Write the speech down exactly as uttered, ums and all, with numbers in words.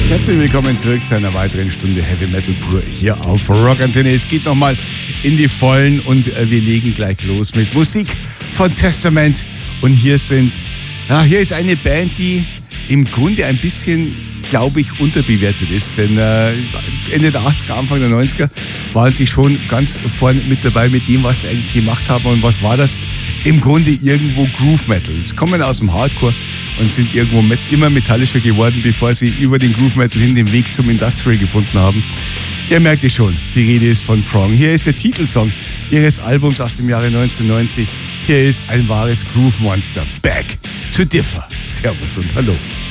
Herzlich willkommen zurück zu einer weiteren Stunde Heavy Metal pur hier auf Rock Antenne. Es geht nochmal in die Vollen und äh, wir legen gleich los mit Musik von Testament. Und hier sind, ja, hier ist eine Band, die im Grunde ein bisschen, glaube ich, unterbewertet ist. Denn äh, Ende der achtziger, Anfang der neunziger waren sie schon ganz vorne mit dabei mit dem, was sie eigentlich gemacht haben. Und was war das? Im Grunde irgendwo Groove Metal. Sie kommen aus dem Hardcore und sind irgendwo met, immer metallischer geworden, bevor sie über den Groove Metal hin den Weg zum Industrial gefunden haben. Ihr merkt es schon, die Rede ist von Prong. Hier ist der Titelsong ihres Albums aus dem Jahre neunzehnhundertneunzig. Hier ist ein wahres Groove Monster. Back to Differ. Servus und hallo.